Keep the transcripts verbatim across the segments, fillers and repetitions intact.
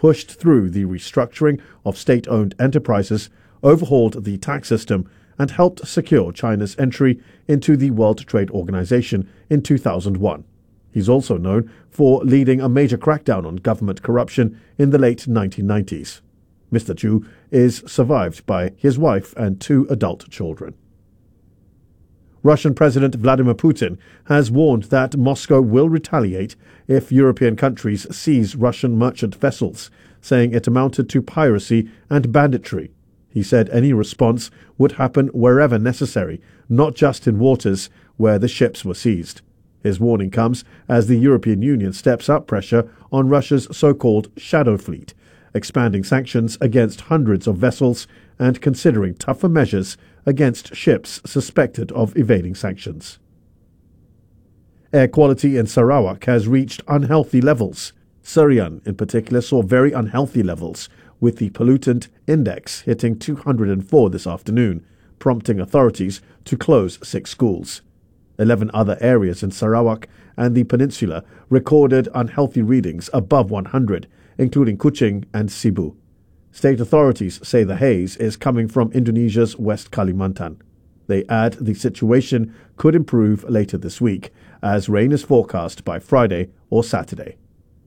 pushed through the restructuring of state-owned enterprises, overhauled the tax system, and helped secure China's entry into the World Trade Organization in two thousand one. He's also known for leading a major crackdown on government corruption in the late nineteen nineties. Mister Zhu is survived by his wife and two adult children. Russian President Vladimir Putin has warned that Moscow will retaliate if European countries seize Russian merchant vessels, saying it amounted to piracy and banditry. He said any response would happen wherever necessary, not just in waters where the ships were seized. His warning comes as the European Union steps up pressure on Russia's so-called shadow fleet, expanding sanctions against hundreds of vessels and considering tougher measures against ships suspected of evading sanctions. Air quality in Sarawak has reached unhealthy levels. Surian, in particular, saw very unhealthy levels, with the pollutant index hitting two hundred four this afternoon, prompting authorities to close six schools. Eleven other areas in Sarawak and the peninsula recorded unhealthy readings above one hundred, including Kuching and Cebu. State authorities say the haze is coming from Indonesia's West Kalimantan. They add the situation could improve later this week, as rain is forecast by Friday or Saturday.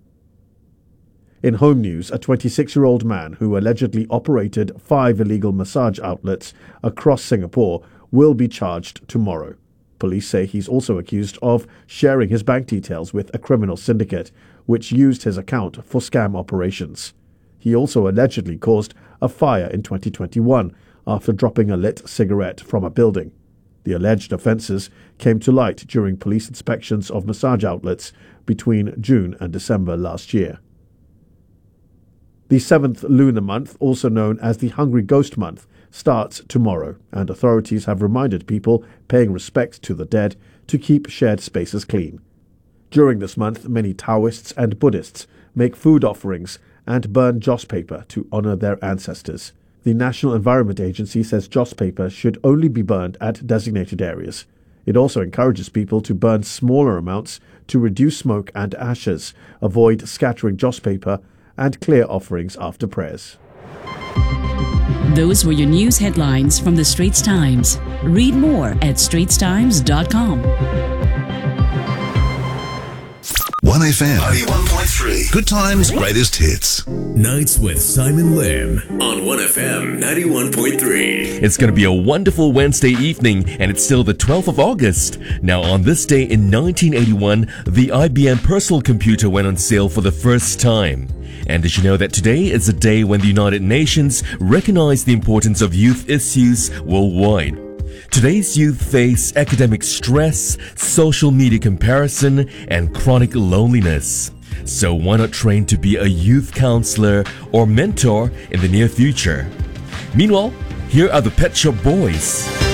In home news, a twenty-six-year-old man who allegedly operated five illegal massage outlets across Singapore will be charged tomorrow. Police say he's also accused of sharing his bank details with a criminal syndicate, which used his account for scam operations. He also allegedly caused a fire in twenty twenty-one after dropping a lit cigarette from a building. The alleged offences came to light during police inspections of massage outlets between June and December last year. The seventh lunar month, also known as the Hungry Ghost Month, starts tomorrow, and authorities have reminded people paying respect to the dead to keep shared spaces clean. During this month, many Taoists and Buddhists make food offerings and burn joss paper to honor their ancestors. The National Environment Agency says joss paper should only be burned at designated areas. It also encourages people to burn smaller amounts to reduce smoke and ashes, avoid scattering joss paper, and clear offerings after prayers. Those were your news headlines from the Straits Times. Read more at straits times dot com. one F M ninety-one point three. Good times, greatest hits. Nights with Simon Lim on one F M ninety-one point three. It's going to be a wonderful Wednesday evening, and it's still the twelfth of August. Now, on this day in nineteen eighty-one, the I B M personal computer went on sale for the first time. And did you know that today is a day when the United Nations recognized the importance of youth issues worldwide? Today's youth face academic stress, social media comparison, and chronic loneliness. So why not train to be a youth counselor or mentor in the near future? Meanwhile, here are the Pet Shop Boys.